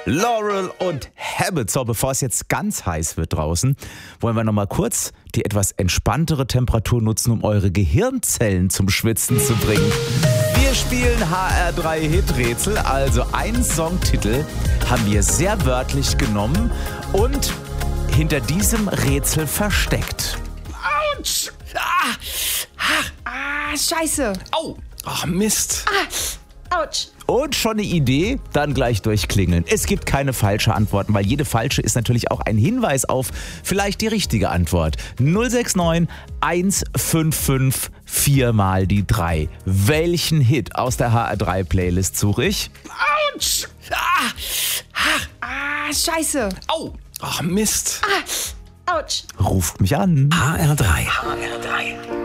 Laurel und Habit. So, bevor es jetzt ganz heiß wird draußen, wollen wir nochmal kurz die etwas entspanntere Temperatur nutzen, um eure Gehirnzellen zum Schwitzen zu bringen. Wir spielen HR3-Hit-Rätsel, also einen Songtitel haben wir sehr wörtlich genommen und hinter diesem Rätsel versteckt. Autsch! Scheiße. Au! Ach, Mist. Autsch. Und schon eine Idee? Dann gleich durchklingeln. Es gibt keine falsche Antworten, weil jede falsche ist natürlich auch ein Hinweis auf vielleicht die richtige Antwort. 069 155 4 mal die 3. Welchen Hit aus der HR3-Playlist suche ich? Autsch! Scheiße. Au! Ach, Mist. Autsch. Ruft mich an. HR3.